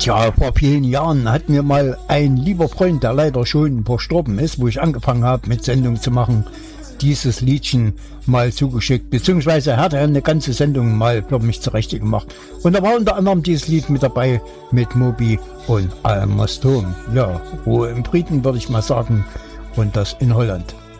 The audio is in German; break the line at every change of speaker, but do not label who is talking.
Tja, vor vielen Jahren hat mir mal ein lieber Freund, der leider schon verstorben ist, wo ich angefangen habe mit Sendung zu machen, dieses Liedchen mal zugeschickt, beziehungsweise hat er eine ganze Sendung mal für mich zurecht gemacht. Und da war unter anderem dieses Lied mit dabei, mit Moby und Alma Stone. Ja, Ruhe im Frieden, würde ich mal sagen, und das in Holland.